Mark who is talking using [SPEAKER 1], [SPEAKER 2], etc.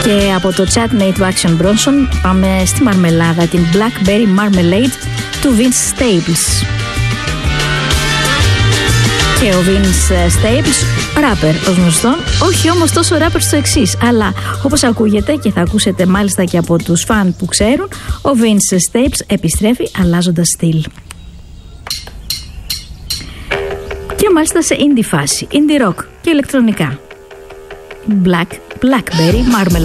[SPEAKER 1] Και από το Chutney του Action Bronson πάμε στη μαρμελάδα, την Blackberry Marmalade του Vince Staples. Και ο Vince Staples, ράπερ ως γνωστόν, όχι όμως τόσο ράπερ στο εξής, αλλά όπως ακούγεται και θα ακούσετε μάλιστα και από τους φαν που ξέρουν, ο Vince Staples επιστρέφει αλλάζοντας στυλ. Και μάλιστα σε indie φάση, indie rock και ηλεκτρονικά. Blackberry Marmalade.